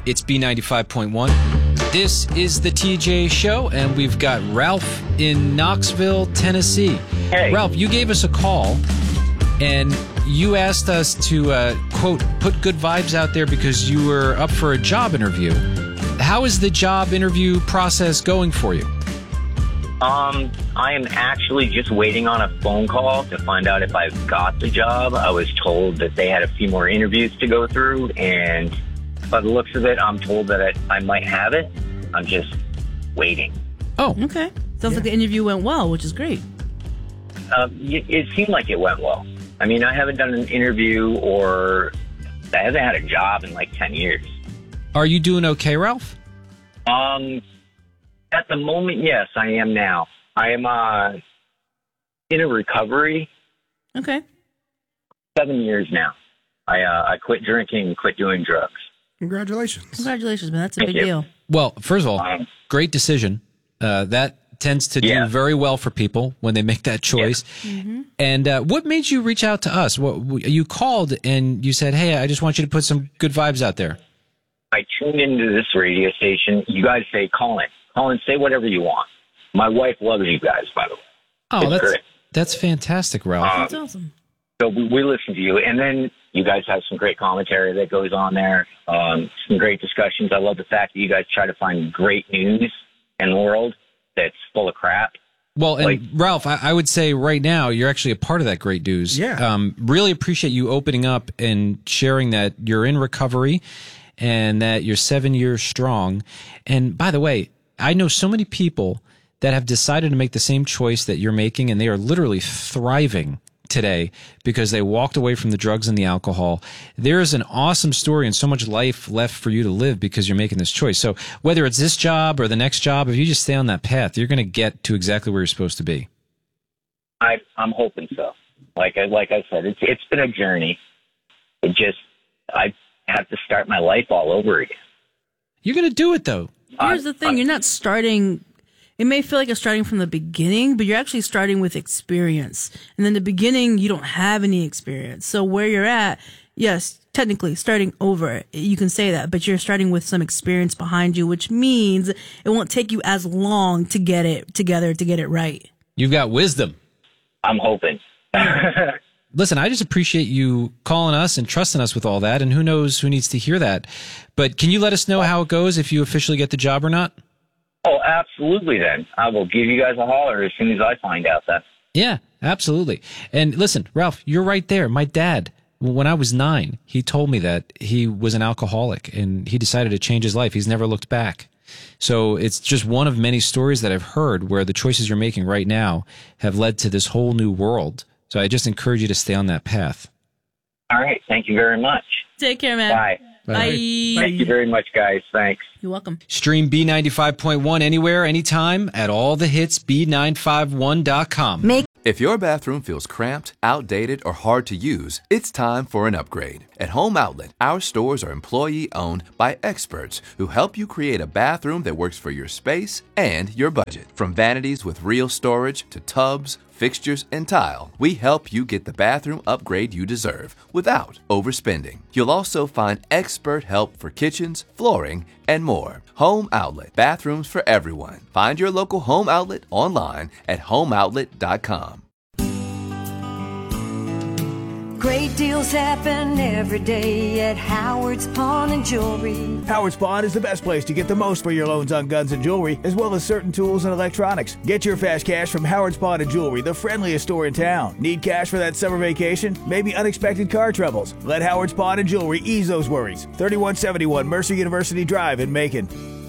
It's B95.1. This is the TJ Show, and we've got Ralph in Knoxville, Tennessee. Hey. Ralph, you gave us a call, and you asked us to, quote, put good vibes out there because you were up for a job interview. How is the job interview process going for you? I am actually just waiting on a phone call to find out if I've got the job. I was told that they had a few more interviews to go through, and by the looks of it, I'm told that I might have it. I'm just waiting. Oh. Okay. Sounds like the interview went well, which is great. It seemed like it went well. I mean, I haven't done an interview or I haven't had a job in like 10 years. Are you doing okay, Ralph? At the moment, yes, I am now. I am in a recovery. Okay. 7 years now. I quit drinking, quit doing drugs. Congratulations. Congratulations, man. That's a big Thank you. deal. Well, first of all, great decision. That tends to do very well for people when they make that choice. Yeah. Mm-hmm. And what made you reach out to us? You called and you said, hey, I just want you to put some good vibes out there. I tuned into this radio station. You guys say, call in, say whatever you want. My wife loves you guys, by the way. Oh, that's fantastic, Ralph. That's awesome. So we listen to you, and then you guys have some great commentary that goes on there, some great discussions. I love the fact that you guys try to find great news in the world that's full of crap. Well, and Ralph, I would say right now you're actually a part of that great news. Yeah. Really appreciate you opening up and sharing that you're in recovery and that you're 7 years strong. And by the way, I know so many people that have decided to make the same choice that you're making, and they are literally thriving today because they walked away from the drugs and the alcohol. There is an awesome story and so much life left for you to live because you're making this choice. So whether it's this job or the next job, if you just stay on that path, you're going to get to exactly where you're supposed to be. I'm hoping so. Like I said, it's been a journey. I have to start my life all over again. You're going to do it, though. Here's the thing. You're not starting... It may feel like you're starting from the beginning, but you're actually starting with experience. And in the beginning, you don't have any experience. So where you're at, yes, technically starting over, you can say that, but you're starting with some experience behind you, which means it won't take you as long to get it together, to get it right. You've got wisdom. I'm hoping. Listen, I just appreciate you calling us and trusting us with all that, and who knows who needs to hear that. But can you let us know how it goes if you officially get the job or not? Oh, absolutely then. I will give you guys a holler as soon as I find out that. Yeah, absolutely. And listen, Ralph, you're right there. My dad, when I was 9, he told me that he was an alcoholic and he decided to change his life. He's never looked back. So it's just one of many stories that I've heard where the choices you're making right now have led to this whole new world. So I just encourage you to stay on that path. All right. Thank you very much. Take care, man. Bye. Bye. Thank you very much, guys. Thanks. You're welcome. Stream B95.1 anywhere, anytime at all the hits B951.com. If your bathroom feels cramped, outdated, or hard to use, it's time for an upgrade. At Home Outlet, our stores are employee-owned by experts who help you create a bathroom that works for your space and your budget. From vanities with real storage to tubs, fixtures, and tile, we help you get the bathroom upgrade you deserve without overspending. You'll also find expert help for kitchens, flooring, and more. Home Outlet, bathrooms for everyone. Find your local Home Outlet online at homeoutlet.com. Great deals happen every day at Howard's Pawn and Jewelry. Howard's Pawn is the best place to get the most for your loans on guns and jewelry, as well as certain tools and electronics. Get your fast cash from Howard's Pawn and Jewelry, the friendliest store in town. Need cash for that summer vacation? Maybe unexpected car troubles? Let Howard's Pawn and Jewelry ease those worries. 3171 Mercer University Drive in Macon.